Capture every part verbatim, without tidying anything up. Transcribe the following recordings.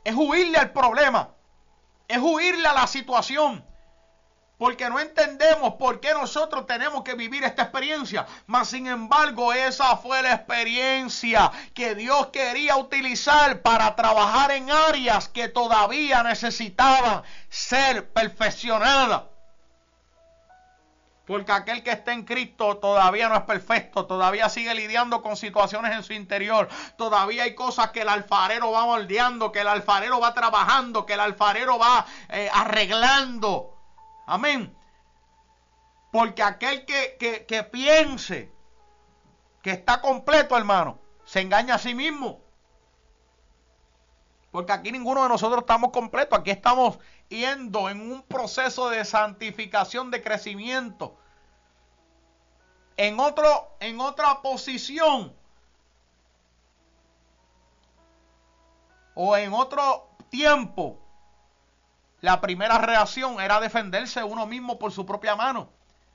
es huirle al problema, es huirle a la situación, porque no entendemos por qué nosotros tenemos que vivir esta experiencia. Mas sin embargo, esa fue la experiencia que Dios quería utilizar para trabajar en áreas que todavía necesitaban ser perfeccionadas. Porque aquel que está en Cristo todavía no es perfecto, todavía sigue lidiando con situaciones en su interior, todavía hay cosas que el alfarero va moldeando, que el alfarero va trabajando, que el alfarero va eh, arreglando. Amén. Porque aquel que, que, que piense que está completo, hermano, se engaña a sí mismo. Porque aquí ninguno de nosotros estamos completos. Aquí estamos yendo en un proceso de santificación, de crecimiento. En, otro, en otra posición. O en otro tiempo. La primera reacción era defenderse uno mismo por su propia mano.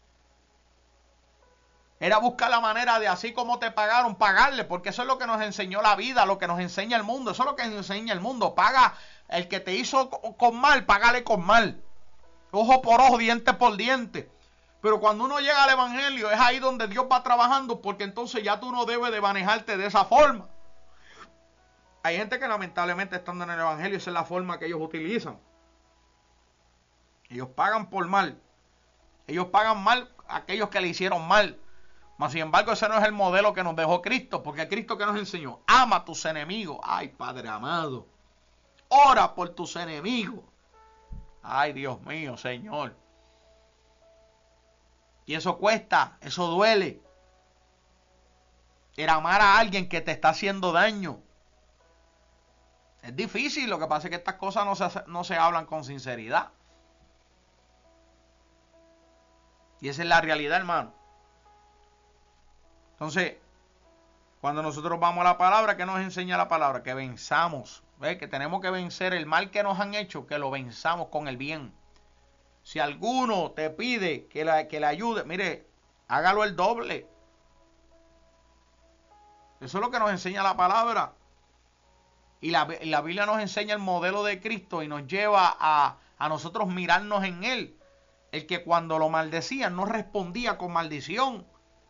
Era buscar la manera de, así como te pagaron, pagarle, porque eso es lo que nos enseñó la vida, lo que nos enseña el mundo. Eso es lo que nos enseña el mundo. Paga, el que te hizo con mal, págale con mal. Ojo por ojo, diente por diente. Pero cuando uno llega al evangelio, es ahí donde Dios va trabajando, porque entonces ya tú no debes de manejarte de esa forma. Hay gente que lamentablemente estando en el evangelio, esa es la forma que ellos utilizan. Ellos pagan por mal. Ellos pagan mal a aquellos que le hicieron mal. Mas sin embargo, ese no es el modelo que nos dejó Cristo. Porque Cristo que nos enseñó, ama a tus enemigos. Ay, Padre amado. Ora por tus enemigos. Ay, Dios mío, Señor. Y eso cuesta, eso duele. El amar a alguien que te está haciendo daño. Es difícil, lo que pasa es que estas cosas no se, no se hablan con sinceridad. Y esa es la realidad, hermano. Entonces, cuando nosotros vamos a la palabra, ¿qué nos enseña la palabra? Que venzamos. ¿Ves? Que tenemos que vencer el mal que nos han hecho, que lo venzamos con el bien. Si alguno te pide que, la, que le ayude, mire, hágalo el doble. Eso es lo que nos enseña la palabra. Y la, la Biblia nos enseña el modelo de Cristo y nos lleva a, a nosotros mirarnos en Él. El que cuando lo maldecían no respondía con maldición.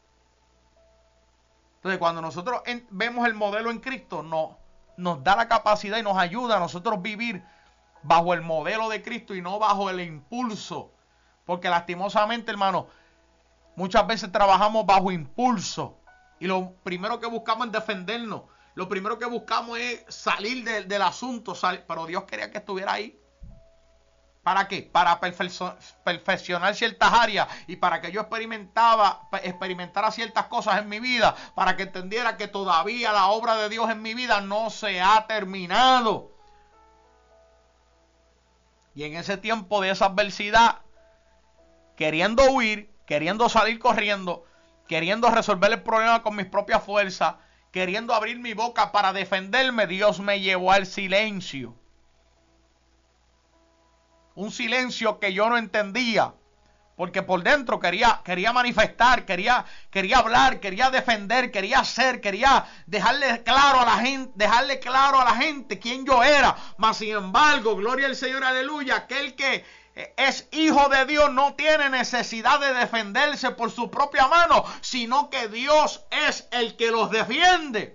Entonces cuando nosotros en, vemos el modelo en Cristo, no, nos da la capacidad y nos ayuda a nosotros vivir bajo el modelo de Cristo y no bajo el impulso. Porque lastimosamente, hermano, muchas veces trabajamos bajo impulso. Y lo primero que buscamos es defendernos. Lo primero que buscamos es salir de, del asunto. Salir, pero Dios quería que estuviera ahí. ¿Para qué? Para perfeccionar ciertas áreas y para que yo experimentaba, experimentara ciertas cosas en mi vida, para que entendiera que todavía la obra de Dios en mi vida no se ha terminado. Y en ese tiempo de esa adversidad, queriendo huir, queriendo salir corriendo, queriendo resolver el problema con mis propias fuerzas, queriendo abrir mi boca para defenderme, Dios me llevó al silencio. Un silencio que yo no entendía, porque por dentro quería, quería manifestar, quería, quería hablar, quería defender, quería hacer, quería dejarle claro a la gente, dejarle claro a la gente quién yo era. Mas sin embargo, gloria al Señor, aleluya, aquel que es hijo de Dios no tiene necesidad de defenderse por su propia mano, sino que Dios es el que los defiende.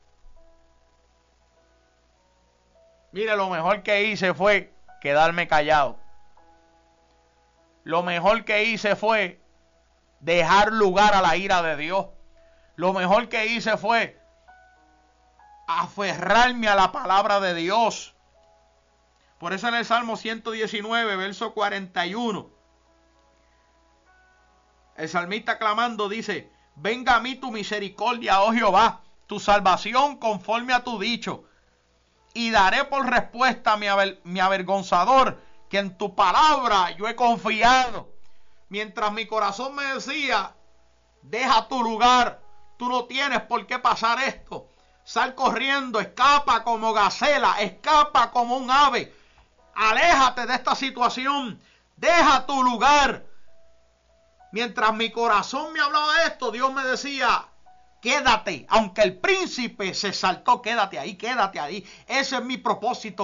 Mire, lo mejor que hice fue quedarme callado. Lo mejor que hice fue dejar lugar a la ira de Dios. Lo mejor que hice fue aferrarme a la palabra de Dios. Por eso en el Salmo ciento diecinueve, verso cuarenta y uno, el salmista clamando dice: venga a mí tu misericordia, oh Jehová, tu salvación conforme a tu dicho. Y daré por respuesta a mi, aver, mi avergonzador, que en tu palabra yo he confiado. Mientras mi corazón me decía: deja tu lugar, tú no tienes por qué pasar esto. Sal corriendo, escapa como gacela, escapa como un ave. Aléjate de esta situación, deja tu lugar. Mientras mi corazón me hablaba de esto, Dios me decía: quédate, aunque el príncipe se saltó, quédate ahí, quédate ahí. Ese es mi propósito